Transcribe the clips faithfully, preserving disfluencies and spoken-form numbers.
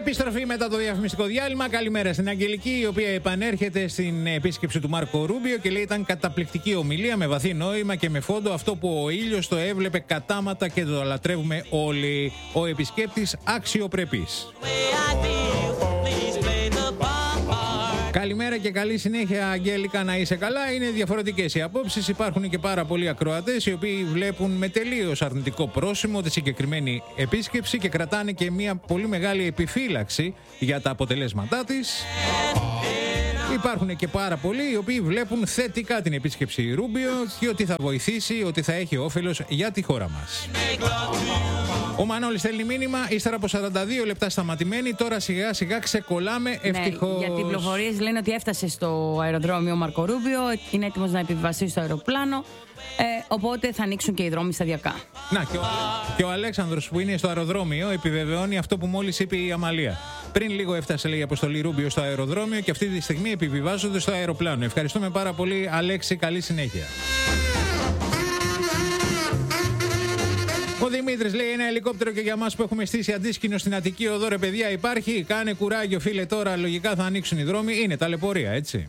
Επιστροφή μετά το διαφημιστικό διάλειμμα. Καλημέρα στην Αγγελική, η οποία επανέρχεται στην επίσκεψη του Μάρκο Ρούμπιο και λέει ήταν καταπληκτική ομιλία με βαθύ νόημα και με φόντο αυτό που ο ήλιος το έβλεπε κατάματα και το λατρεύουμε όλοι. Ο επισκέπτης αξιοπρεπής. Καλημέρα και καλή συνέχεια, Αγγέλικα, να είσαι καλά. Είναι διαφορετικές οι απόψεις. Υπάρχουν και πάρα πολλοί ακροατές οι οποίοι βλέπουν με τελείως αρνητικό πρόσημο τη συγκεκριμένη επίσκεψη και κρατάνε και μια πολύ μεγάλη επιφύλαξη για τα αποτελέσματά της. Υπάρχουν και πάρα πολλοί οι οποίοι βλέπουν θετικά την επίσκεψη Ρούμπιο και ότι θα βοηθήσει, ότι θα έχει όφελος για τη χώρα μας. Ο Μανώλης στέλνει μήνυμα, ύστερα από σαράντα δύο λεπτά σταματημένοι, τώρα σιγά σιγά ξεκολλάμε, ευτυχώς. Ναι, γιατί οι πληροφορίες λένε ότι έφτασε στο αεροδρόμιο ο Μάρκο Ρούμπιο, είναι έτοιμος να επιβιβαστεί στο αεροπλάνο, ε, οπότε θα ανοίξουν και οι δρόμοι σταδιακά. Να, και ο, και ο Αλέξανδρος που είναι στο αεροδρόμιο επιβεβαιώνει αυτό που μόλις είπε η Αμαλία. Πριν λίγο έφτασε, λέει, η αποστολή Ρούμπιο στο αεροδρόμιο και αυτή τη στιγμή επιβιβάζονται στο αεροπλάνο. Ευχαριστούμε πάρα πολύ, Αλέξη, καλή συνέχεια. Ο Δημήτρης λέει: ένα ελικόπτερο και για μας που έχουμε στήσει αντίσκηνο στην Αττική Οδό, ρε παιδιά, υπάρχει. Κάνε κουράγιο, φίλε, τώρα λογικά θα ανοίξουν οι δρόμοι. Είναι ταλαιπωρία, έτσι.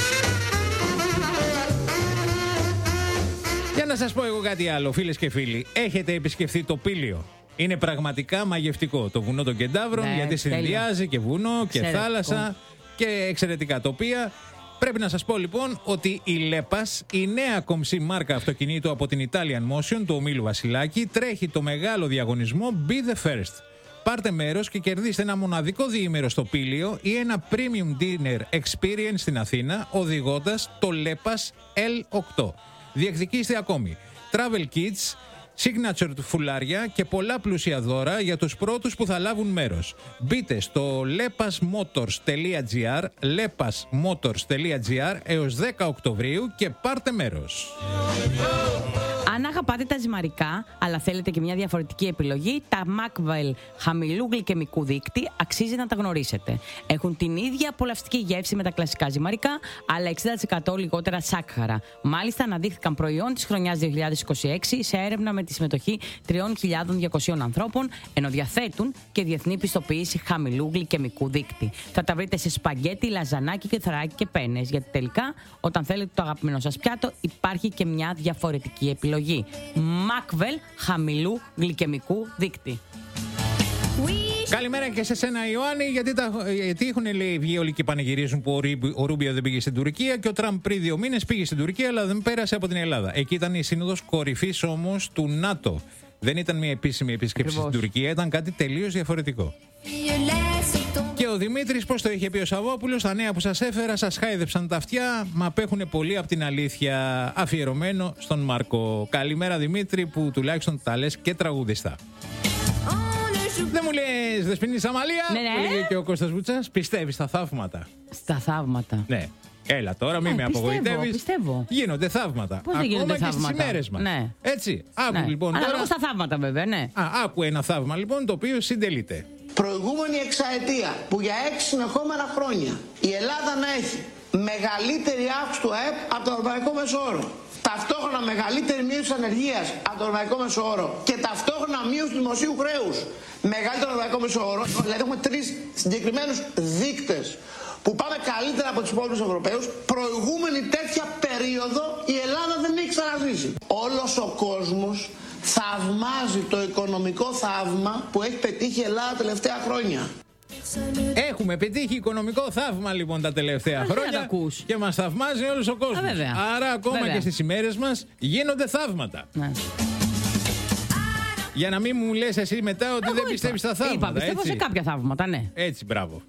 Για να σας πω εγώ κάτι άλλο, φίλες και φίλοι. Έχετε επισκεφθεί το Πήλιο? Είναι πραγματικά μαγευτικό. Το βουνό των Κεντάβρων, ναι, γιατί συνδυάζει και βουνό και Ξέρετε, θάλασσα και εξαιρετικά τοπία. Πρέπει να σας πω λοιπόν ότι η Λέπας, η νέα κομψή μάρκα αυτοκινήτου από την Italian Motion του ομίλου Βασιλάκη, τρέχει το μεγάλο διαγωνισμό Be The First. Πάρτε μέρος και κερδίστε ένα μοναδικό διήμερο στο Πήλιο ή ένα Premium Dinner Experience στην Αθήνα, οδηγώντας το Λέπας ελ οκτώ. Διεκδικήστε ακόμη Travel Kits, Signature φουλάρια και πολλά πλούσια δώρα για τους πρώτους που θα λάβουν μέρος. Μπείτε στο lepasmotors τελεία gr, lepasmotors τελεία gr έως δέκα Οκτωβρίου και πάρτε μέρος. Αν αγαπάτε τα ζυμαρικά, αλλά θέλετε και μια διαφορετική επιλογή, τα Macvel χαμηλού γλυκαιμικού δείκτη αξίζει να τα γνωρίσετε. Έχουν την ίδια απολαυστική γεύση με τα κλασικά ζυμαρικά, αλλά εξήντα τοις εκατό λιγότερα σάκχαρα. Μάλιστα, αναδείχθηκαν προϊόν της χρονιάς δύο χιλιάδες είκοσι έξι σε έρευνα με τη συμμετοχή τρεις χιλιάδες διακόσιους ανθρώπων, ενώ διαθέτουν και διεθνή πιστοποίηση χαμηλού γλυκαιμικού δείκτη. Θα τα βρείτε σε σπαγκέτι, λαζανάκι, κεθαράκι και πένες, γιατί τελικά, όταν θέλετε το αγαπημένο σας πιάτο, υπάρχει και μια διαφορετική επιλογή. Macvel χαμηλού γλυκαιμικού δείκτη. Καλημέρα και σε σένα, Ιωάννη, γιατί, τα, γιατί έχουν, λέει, βγει όλοι και πανηγυρίζουν που ο, ο Ρούμπιο δεν πήγε στην Τουρκία και ο Τραμπ πριν δύο μήνες πήγε στην Τουρκία, αλλά δεν πέρασε από την Ελλάδα. Εκεί ήταν η σύνοδος κορυφής όμως του ΝΑΤΟ. Δεν ήταν μια επίσημη επίσκεψη στην Τουρκία, ήταν κάτι τελείως διαφορετικό. Και ο Δημήτρης, πώς το είχε πει ο Σαββόπουλος, τα νέα που σας έφερα σας χάιδεψαν τα αυτιά, μα απέχουν πολύ από την αλήθεια. Αφιερωμένο στον Μάρκο. Καλημέρα, Δημήτρη, που τουλάχιστον τα λες και τραγουδιστά. Δεν μου λες, Δεσποινή Αμαλία, ναι, ναι. που λέγει και ο Κώστας Βουτσάς, πιστεύεις στα θαύματα? Στα θαύματα. Ναι. Έλα τώρα, μην ναι, με απογοητεύεις. Πιστεύω. Γίνονται θαύματα. Πώς δεν γίνονται Ακόμα θαύματα? Και στις ημέρες μας. Ναι. Έτσι. Άκου ναι. λοιπόν. Αλλά τώρα... στα θαύματα, βέβαια, ναι. Α, άκου ένα θαύμα λοιπόν, το οποίο συντελείται. Προηγούμενη εξαετία που για έξι συνεχόμενα χρόνια η Ελλάδα να έχει μεγαλύτερη αύξηση του ΑΕΠ από το ευρωπαϊκό μέσο όρο, ταυτόχρονα μεγαλύτερη μείωση της ανεργίας από το ευρωπαϊκό μέσο όρο και ταυτόχρονα μείωση του δημοσίου χρέους μεγαλύτερο ευρωπαϊκό μέσο όρο, δηλαδή έχουμε τρεις συγκεκριμένους δείκτες που πάμε καλύτερα από τους υπόλοιπους Ευρωπαίους, προηγούμενη τέτοια περίοδο η Ελλάδα δεν έχει ξαναζήσει. Όλος ο κόσμος θαυμάζει το οικονομικό θαύμα που έχει πετύχει η Ελλάδα τα τελευταία χρόνια. Έχουμε πετύχει οικονομικό θαύμα λοιπόν τα τελευταία Αχ, χρόνια και μας θαυμάζει όλος ο κόσμος. Α, Άρα ακόμα βέβαια. Και στις ημέρες μας γίνονται θαύματα. Ναι. Για να μην μου λες εσύ μετά ότι εγώ δεν είπα. Πιστεύεις στα θαύματα. Είπα, πιστεύω έτσι. Σε κάποια θαύματα, ναι. Έτσι, μπράβο.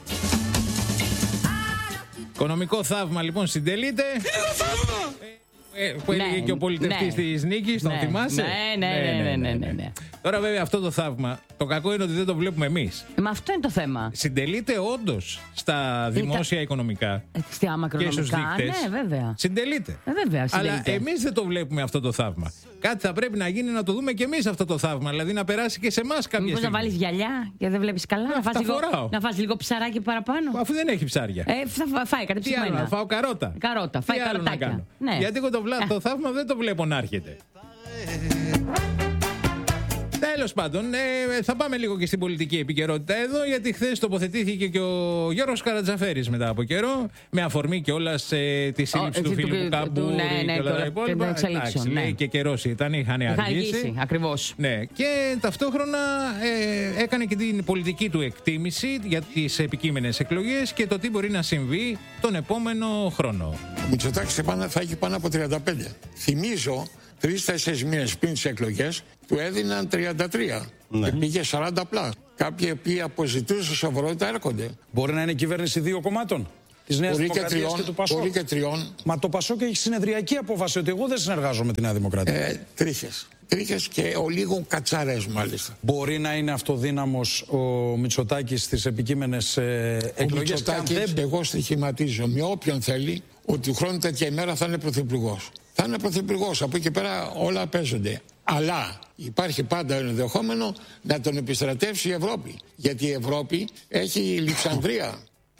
Οικονομικό θαύμα λοιπόν συντελείται. Ε, που έλεγε ναι, και ο πολιτευτής ναι. της Νίκης, τον ναι, θυμάσαι? Ναι ναι ναι, ναι, ναι, ναι, ναι, ναι. Τώρα βέβαια αυτό το θαύμα, το κακό είναι ότι δεν το βλέπουμε εμείς. Μα αυτό είναι το θέμα. Συντελείται όντως στα δημόσια Ήταν... οικονομικά στα μακροοικονομικά, και στους δείκτες. Ναι, βέβαια. Συντελείται. Ε, βέβαια, συντελείται. Αλλά εμείς δεν το βλέπουμε αυτό το θαύμα. Κάτι θα πρέπει να γίνει να το δούμε και εμείς αυτό το θαύμα. Δηλαδή να περάσει και σε εμάς κάποια Μήπως στιγμή. να βάλεις γυαλιά και δεν βλέπεις καλά, να, να, φας λίγο, να φας λίγο ψαράκι παραπάνω. Αφού δεν έχει ψάρια. Ε, θα φάει κάτι ψημένα. Τι άλλο, να φάω καρότα. Καρότα, φάει καροτάκια. Ναι. Γιατί εγώ το, βλά... το θαύμα δεν το βλέπω να έρχεται. Τέλος πάντων, ε, θα πάμε λίγο και στην πολιτική επικαιρότητα εδώ, γιατί χθες τοποθετήθηκε και ο Γιώργος Καρατζαφέρης μετά από καιρό, με αφορμή κιόλας ε, τη σύλληψη oh, του Φίλιππου Καμπούρη ναι, ναι, και όλα τα υπόλοιπα. Εντάξει, ναι. λέει και καιρός ήταν, είχαν αργήσει. Ακριβώς. Ναι, και ταυτόχρονα ε, έκανε και την πολιτική του εκτίμηση για τις επικείμενες εκλογές και το τι μπορεί να συμβεί τον επόμενο χρόνο. Ο Μητσοτάκης θα έχει πάνω από τριάντα πέντε. Θυμίζω, τρεις-τέσσερις μήνες πριν τις εκλογές, του έδιναν τριάντα τρία. Ναι. Και πήγε σαράντα πλάς. Κάποιοι οποίοι αποζητούσαν σοβαρότητα έρχονται. Μπορεί να είναι κυβέρνηση δύο κομμάτων. Της Νέας Δημοκρατίας και του Πασόκ. Μπορεί και τριών. Μα το Πασόκ έχει συνεδριακή απόφαση ότι εγώ δεν συνεργάζομαι με τη Νέα Δημοκρατία. Ε, τρίχες. Τρίχες και ο λίγο κατσαρές μάλιστα. Μπορεί να είναι αυτοδύναμος ο Μητσοτάκης στις επικείμενες ε, εκλογές. Ο Μητσοτάκης, δεν... εγώ στοιχηματίζω με όποιον θέλει ότι του χρόνου τέτοια ημέρα θα είναι πρωθυπουργός. Θα είναι πρωθυπουργός. Από εκεί πέρα όλα παίζονται. Αλλά υπάρχει πάντα ένα ενδεχόμενο να τον επιστρατεύσει η Ευρώπη. Γιατί η Ευρώπη έχει Λιψανδρία.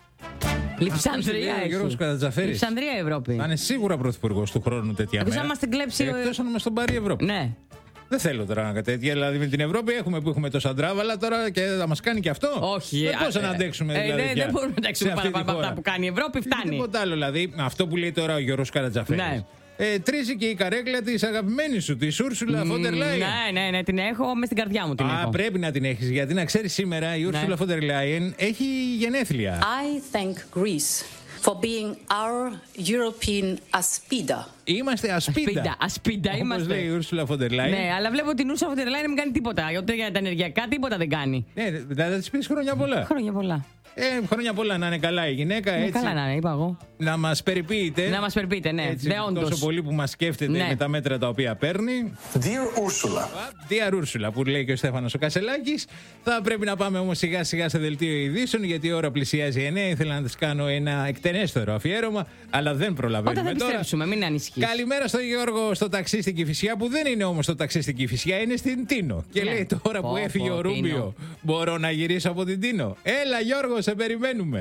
Λιψανδρία έχει. Λιψανδρία Ευρώπη. Θα είναι σίγουρα πρωθυπουργός του χρόνου τέτοια μέρα. Εκτός αν κλέψει. Εκτός αν μας τον πάρει η Ευρώπη. Ναι. Δεν θέλω τώρα να τέτοια. Δηλαδή με την Ευρώπη έχουμε που έχουμε τόσα ντράβαλα τώρα και θα μας κάνει και αυτό. Όχι. Δεν πώς να αντέξουμε ε, δηλαδή. Ε, δεν μπορούμε να αντέξουμε παραπάνω από αυτά που κάνει η Ευρώπη. Φτάνει. Τίποτα άλλο δηλαδή. Αυτό που λέει τώρα ο Γιώργος Καρατζαφέρης. Ναι. Ε, τρίζει και η καρέκλα της αγαπημένης σου, της Ούρσουλα Φόντερ Λάιεν. Ναι, ναι, ναι, την έχω μες στην καρδιά μου. Την Α, έχω. Πρέπει να την έχεις, γιατί να ξέρεις σήμερα η Ούρσουλα Φόντερ Λάιεν έχει γενέθλια. I thank Greece for being our European Aspida. Είμαστε ασπίδα. Ασπίδα, ασπίδα είμαστε. Όπως λέει η Ούρσουλα Φόντερ Λάιεν. Ναι, αλλά βλέπω την Ούρσουλα Φόντερ Λάιεν δεν κάνει τίποτα. Γιατί για τα ενεργειακά τίποτα δεν κάνει. Ναι, θα της πεις χρόνια πολλά. Χρόνια πολλά. Ε, χρόνια πολλά να είναι καλά η γυναίκα. Ναι, έτσι, καλά να είναι, είπα εγώ. Να μας περιποιείται. Να μας περιποιείται, ναι. Έτσι, Δε, τόσο πολύ που μας σκέφτεται ναι. με τα μέτρα τα οποία παίρνει. Dear Ursula. Dear Ursula, που λέει και ο Στέφανος ο Κασελάκης. Θα πρέπει να πάμε όμως σιγά σιγά σε δελτίο ειδήσεων, γιατί η ώρα πλησιάζει εννιά. Ήθελα να της κάνω ένα εκτενέστερο αφιέρωμα, αλλά δεν προλαβαίνουμε τώρα. Όταν θα επιστρέψουμε, μην ανησυχείς. Καλημέρα στον Γιώργο στο ταξί στην Κηφισιά, που δεν είναι όμως το ταξί στην Κηφισιά, είναι στην Τίνο. Και ναι. λέει τώρα που έφυγε ο Ρούμπιο, μπορώ να γυρίσω από την Τίνο. Έλα Γιώργο, σε περιμένουμε.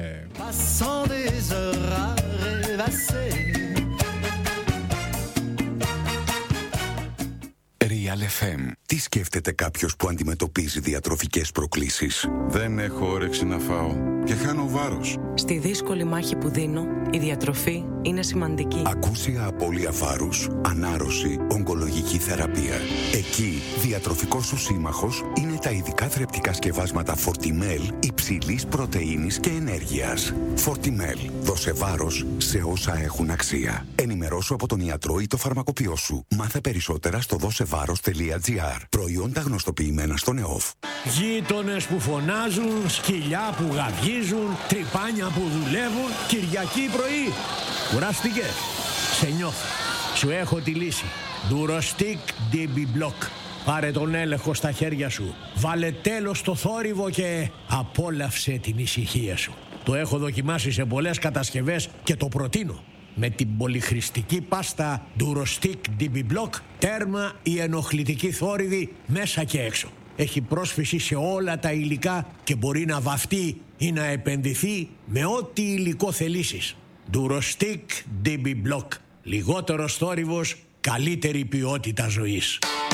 Real εφ εμ. Τι σκέφτεται κάποιος που αντιμετωπίζει διατροφικές προκλήσεις? Δεν έχω όρεξη να φάω και χάνω βάρος. Στη δύσκολη μάχη που δίνω, η διατροφή είναι σημαντική. Ακούσια απώλεια βάρους, ανάρρωση, ογκολογική θεραπεία. Εκεί, διατροφικός σου σύμμαχος είναι τα ειδικά θρεπτικά σκευάσματα Fortimel υψηλής πρωτεΐνης και ενέργειας. Fortimel. Δώσε βάρος σε όσα έχουν αξία. Ενημερώσου από τον ιατρό ή το φαρμακοποιό σου. Μάθε περισσότερα στο δώσεβάρος τελεία τζι άρ. Προϊόντα γνωστοποιημένα στον ΕΟΦ. Γείτονες που φωνάζουν, σκυλιά που γαβγίζουν, τρυπάνια που δουλεύουν, Κυριακή πρωί. Κουράστηκες? Σε νιώθω. Σου έχω τη λύση. Durostic ντι μπι Block. Πάρε τον έλεγχο στα χέρια σου. Βάλε τέλος στο θόρυβο και απόλαυσε την ησυχία σου. Το έχω δοκιμάσει σε πολλές κατασκευές και το προτείνω. Με την πολυχρηστική πάστα Durostic ντι μπι Block, τέρμα η ενοχλητική θόρυβη μέσα και έξω. Έχει πρόσφυση σε όλα τα υλικά και μπορεί να βαφτεί ή να επενδυθεί με ό,τι υλικό θελήσεις. Durostic ντι μπι Block. Λιγότερος θόρυβος, καλύτερη ποιότητα ζωής.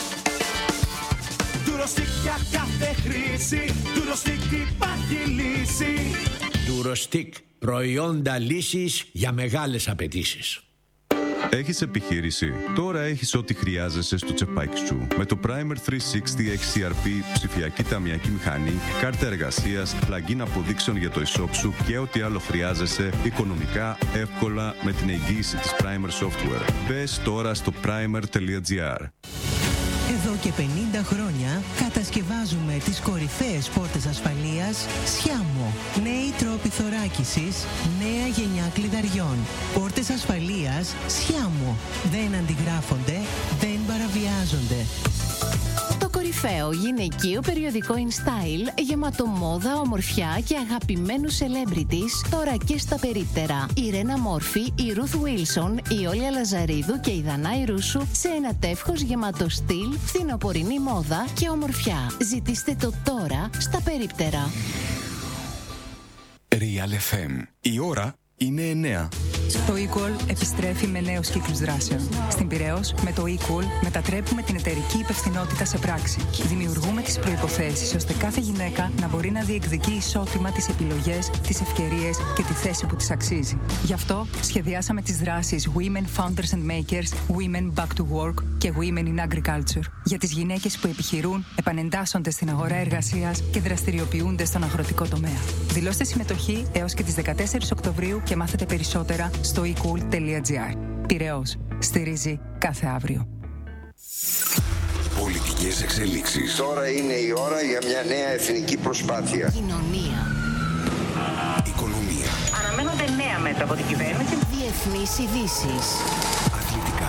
Durostic για κάθε χρήση, Durostic υπάρχει λύση. Durostic, προϊόντα λύσης για μεγάλες απαιτήσεις. Έχεις επιχείρηση? Τώρα έχεις ό,τι χρειάζεσαι στο τσεπάκι σου. Με το Primer τριακόσια εξήντα εξ σι αρ πι, ψηφιακή ταμιακή μηχανή, κάρτα εργασίας, plugin αποδείξεων για το e-shop σου και ό,τι άλλο χρειάζεσαι οικονομικά, εύκολα με την εγγύηση της Primer Software. Μπες τώρα στο primer τελεία τζι άρ. Εδώ και πενήντα χρόνια κατασκευάζουμε τις κορυφαίες πόρτες ασφαλείας Sciamo. Νέοι τρόποι θωράκισης, νέα γενιά κλειδαριών. Πόρτες ασφαλείας Sciamo. Δεν αντιγράφονται, δεν παραβιάζονται. Το κορυφαίο γυναικείο περιοδικό InStyle, γεμάτο μόδα, ομορφιά και αγαπημένους celebrities, τώρα και στα περίπτερα. Η Ρένα Μόρφη, η Ruth Wilson, η Όλια Λαζαρίδου και η Δανάη Ρούσου σε ένα τεύχος γεμάτο στυλ, φθινοπορεινή μόδα και ομορφιά. Ζητήστε το τώρα στα περίπτερα. Real εφ εμ. Η ώρα είναι εννιά. Το Equal επιστρέφει με νέους κύκλους δράσεων. Στην Πειραιώς, με το Equal μετατρέπουμε την εταιρική υπευθυνότητα σε πράξη. Δημιουργούμε τις προϋποθέσεις ώστε κάθε γυναίκα να μπορεί να διεκδικεί ισότιμα τις επιλογές, τις ευκαιρίες και τη θέση που της αξίζει. Γι' αυτό σχεδιάσαμε τις δράσεις Women Founders and Makers, Women Back to Work και Women in Agriculture για τις γυναίκες που επιχειρούν, επανεντάσσονται στην αγορά εργασίας και δραστηριοποιούνται στον αγροτικό τομέα. Δηλώστε συμμετοχή έως και τις δεκατέσσερις Οκτωβρίου και μάθετε περισσότερα στο ecool τελεία gr. Πειραιώς. Στηρίζει κάθε αύριο. Πολιτικές εξελίξεις. Τώρα είναι η ώρα για μια νέα εθνική προσπάθεια. Κοινωνία. Οικονομία. Αναμένονται νέα μέτρα από την κυβέρνηση. Διεθνείς ειδήσεις. Αθλητικά.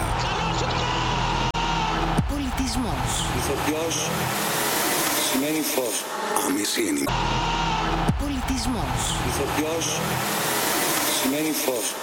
Πολιτισμός. Ηθοποιός σημαίνει φως. Άμεση ενημέρωση. Πολιτισμός. Ηθοποιός σημαίνει φως.